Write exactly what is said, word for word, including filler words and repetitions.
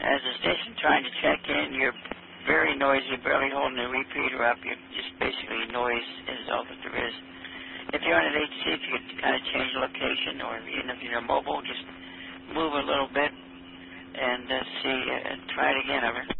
as a station trying to check in, you're very noisy, barely holding the repeater up. You're just basically noise is all that there is. If you're on an H C, if you could kind of change location, or even if you're mobile, just move a little bit and uh, see, uh, try it again, over.